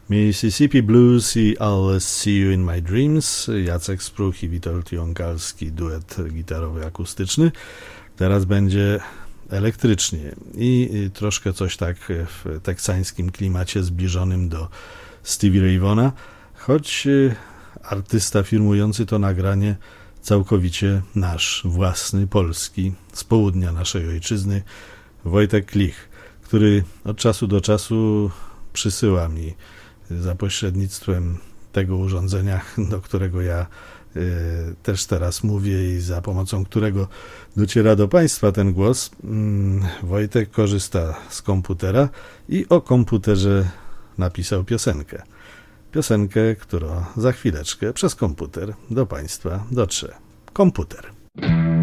Mississippi Blues i I'll See You in My Dreams, Jacek Spruch i Witold Jąkalski, duet gitarowy akustyczny. Teraz będzie elektrycznie i troszkę coś tak w teksańskim klimacie zbliżonym do Stevie Ray Vaughana, choć artysta firmujący to nagranie całkowicie nasz, własny, polski, z południa naszej ojczyzny, Wojtek Klich, który od czasu do czasu przysyła mi za pośrednictwem tego urządzenia, do którego ja też teraz mówię i za pomocą którego dociera do Państwa ten głos. Wojtek korzysta z komputera i o komputerze napisał piosenkę. Piosenkę, która za chwileczkę przez komputer do Państwa dotrze. Komputer.